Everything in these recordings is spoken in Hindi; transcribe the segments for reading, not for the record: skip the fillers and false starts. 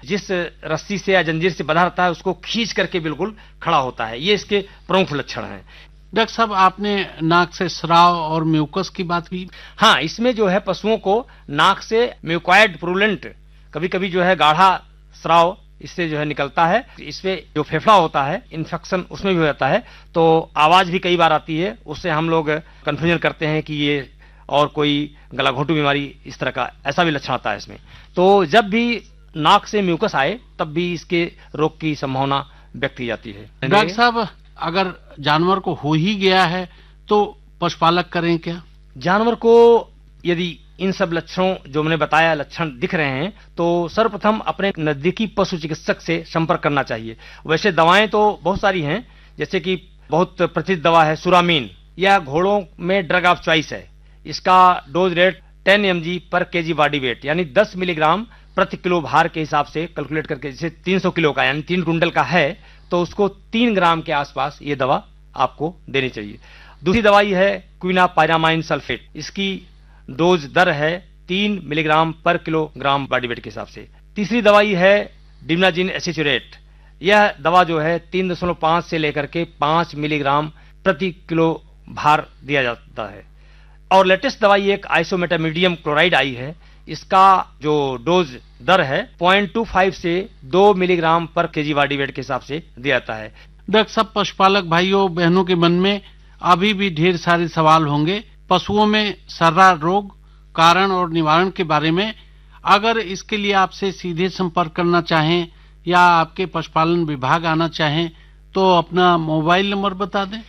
जिस रस्सी से या जंजीर से बंधा रहता है उसको खींच करके बिल्कुल खड़ा होता है। ये इसके प्रमुख लक्षण हैं। डॉक्टर साहब, आपने नाक से स्राव और म्यूकस की बात की। हाँ, इसमें जो है पशुओं को नाक से म्यूकॉइड पुरुलेंट, कभी कभी जो है गाढ़ा स्राव इससे जो है निकलता है। इसमें जो फेफड़ा होता है इन्फेक्शन उसमें भी हो जाता है, तो आवाज भी कई बार आती है। उससे हम लोग कंफ्यूजन करते हैं कि ये और कोई गलाघोटू बीमारी इस तरह का ऐसा भी लक्षण आता है इसमें। तो जब भी नाक से म्यूकस आए तब भी इसके रोग की संभावना व्यक्त की जाती है। डॉक्टर साहब, अगर जानवर को हो ही गया है तो पशुपालक करें क्या? जानवर को यदि इन सब लक्षणों जो मैंने बताया लक्षण दिख रहे हैं तो सर्वप्रथम अपने नजदीकी पशु चिकित्सक से संपर्क करना चाहिए। वैसे दवाएं तो बहुत सारी हैं, जैसे कि बहुत प्रचलित दवा है सुरामीन, यह घोड़ों में ड्रग ऑफ चॉइस है। इसका डोज रेट 10 mg पर केजी बॉडी वेट यानी 10 मिलीग्राम प्रति किलो भार के हिसाब से कैलकुलेट करके, जैसे 300 किलो का यानी 3 कुंटल का है तो उसको 3 ग्राम के आसपास ये दवा आपको देनी चाहिए। दूसरी दवाई है क्विनापायरामाइन सल्फेट, इसकी डोज दर है 3 मिलीग्राम पर किलोग्राम बॉडी वेट के हिसाब से। तीसरी दवाई है डिमनाजिन एसिचुरेट, यह दवा जो है 3.5 से लेकर के 5 मिलीग्राम प्रति किलो भार दिया जाता है। और लेटेस्ट दवाई एक आइसोमेटामीडियम क्लोराइड आई है, इसका जो डोज दर है 0.25 से 2 मिलीग्राम पर केजी बॉडी वेट के हिसाब से दिया जाता है। डॉक्टर साहब, पशुपालक भाइयों बहनों के मन में अभी भी ढेर सारे सवाल होंगे पशुओं में सर्रा रोग, कारण और निवारण के बारे में। अगर इसके लिए आपसे सीधे संपर्क करना चाहें या आपके पशुपालन विभाग आना चाहें तो अपना मोबाइल नंबर बता दें।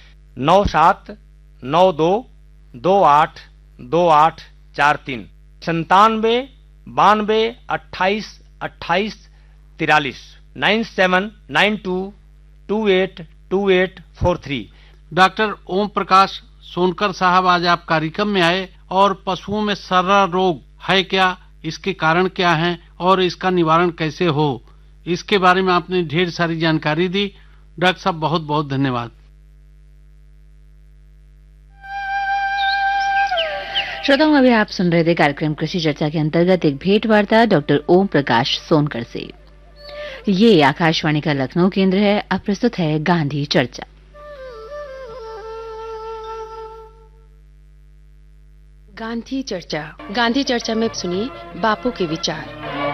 9792282843 9792282843 9792282843। डॉक्टर ओम प्रकाश सोनकर साहब आज आप कार्यक्रम में आए और पशुओं में सर्रा रोग है क्या, इसके कारण क्या हैं और इसका निवारण कैसे हो, इसके बारे में आपने ढेर सारी जानकारी दी। डॉक्टर साहब, बहुत बहुत धन्यवाद। श्रोताओं, अभी आप सुन रहे थे कार्यक्रम कृषि चर्चा के अंतर्गत एक भेंट वार्ता डॉक्टर ओम प्रकाश सोनकर से। ये आकाशवाणी का लखनऊ केंद्र है। अब प्रस्तुत है गांधी चर्चा। गांधी चर्चा में सुनिए बापू के विचार।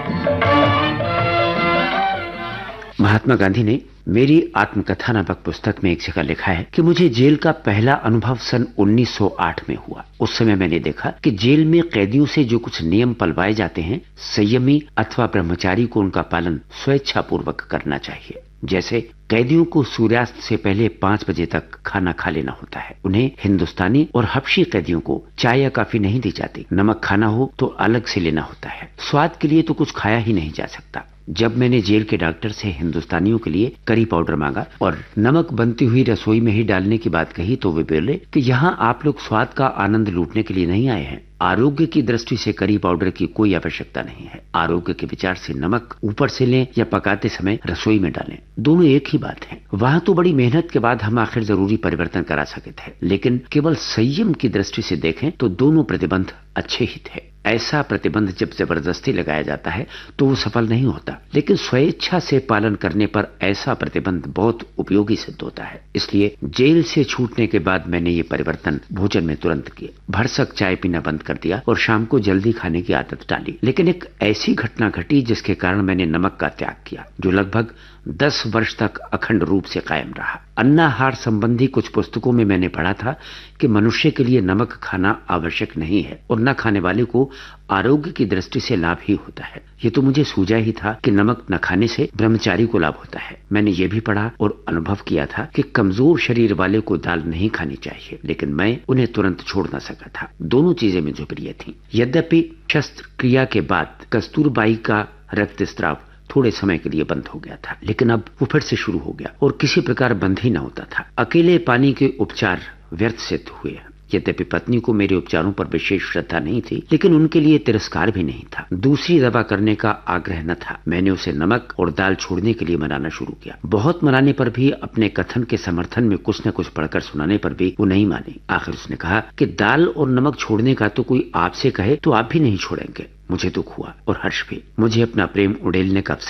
महात्मा गांधी ने मेरी आत्मकथा नामक पुस्तक में एक जगह लिखा है कि मुझे जेल का पहला अनुभव सन 1908 में हुआ। उस समय मैंने देखा कि जेल में कैदियों से जो कुछ नियम पलवाए जाते हैं, संयमी अथवा ब्रह्मचारी को उनका पालन स्वेच्छा पूर्वक करना चाहिए। जैसे कैदियों को सूर्यास्त से पहले 5 बजे तक खाना खा लेना होता है। उन्हें हिंदुस्तानी और हबशी कैदियों को चाय या कॉफी नहीं दी जाती। नमक खाना हो तो अलग से लेना होता है। स्वाद के लिए तो कुछ खाया ही नहीं जा सकता। जब मैंने जेल के डॉक्टर से हिंदुस्तानियों के लिए करी पाउडर मांगा और नमक बनती हुई रसोई में ही डालने की बात कही तो वे बोले कि यहाँ आप लोग स्वाद का आनंद लूटने के लिए नहीं आए हैं। आरोग्य की दृष्टि से करी पाउडर की कोई आवश्यकता नहीं है। आरोग्य के विचार से नमक ऊपर से लें या पकाते समय रसोई में डालें, दोनों एक ही बात है। वहाँ तो बड़ी मेहनत के बाद हम आखिर जरूरी परिवर्तन करा सके थे, लेकिन केवल संयम की दृष्टि से देखें तो दोनों प्रतिबंध अच्छे ही थे। ऐसा प्रतिबंध जब जबरदस्ती लगाया जाता है तो वो सफल नहीं होता, लेकिन स्वेच्छा से पालन करने पर ऐसा प्रतिबंध बहुत उपयोगी सिद्ध होता है। इसलिए जेल से छूटने के बाद मैंने ये परिवर्तन भोजन में तुरंत किए। भरसक चाय पीना बंद कर दिया और शाम को जल्दी खाने की आदत डाली। लेकिन एक ऐसी घटना घटी जिसके कारण मैंने नमक का त्याग किया, जो लगभग 10 वर्ष तक अखंड रूप से कायम रहा। अन्नाहार संबंधी कुछ पुस्तकों में मैंने पढ़ा था कि मनुष्य के लिए नमक खाना आवश्यक नहीं है और न खाने वाले को आरोग्य की दृष्टि से लाभ ही होता है। ये तो मुझे सूझा ही था कि नमक न खाने से ब्रह्मचारी को लाभ होता है। मैंने ये भी पढ़ा और अनुभव किया था कि कमजोर शरीर वाले को दाल नहीं खानी चाहिए, लेकिन मैं उन्हें तुरंत छोड़ न सका था। दोनों चीजें मुझे प्रिय थी। यद्यपि शस्त्र क्रिया के बाद कस्तूरबाई का रक्तस्राव थोड़े समय के लिए बंद हो गया था, लेकिन अब वो फिर से शुरू हो गया और किसी प्रकार बंद ही न होता था। अकेले पानी के उपचार व्यर्थ सिद्ध हुए। यद्यपि पत्नी को मेरे उपचारों पर विशेष श्रद्धा नहीं थी, लेकिन उनके लिए तिरस्कार भी नहीं था। दूसरी दवा करने का आग्रह न था। मैंने उसे नमक और दाल छोड़ने के लिए मनाना शुरू किया। बहुत मनाने पर भी, अपने कथन के समर्थन में कुछ न कुछ पढ़कर सुनाने पर भी वो नहीं मानी। आखिर उसने कहा कि दाल और नमक छोड़ने का तो कोई आपसे कहे तो आप भी नहीं छोड़ेंगे। मुझे दुख हुआ और हर्ष भी। मुझे अपना प्रेम उड़ेलने का